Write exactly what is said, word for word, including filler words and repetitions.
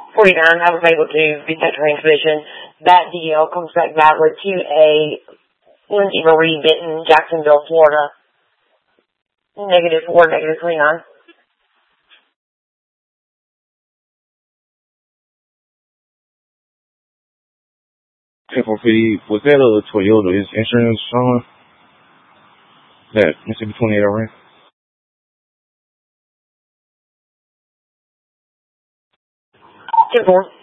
forty-nine, I was able to beat that transmission. That D L comes back valid to a Lindsay Marie Benton, Jacksonville, Florida. Negative four, negative twenty-nine. ten four P D, was that a Toyota insurance showing? That Mississippi twenty-eight I ran? ten four.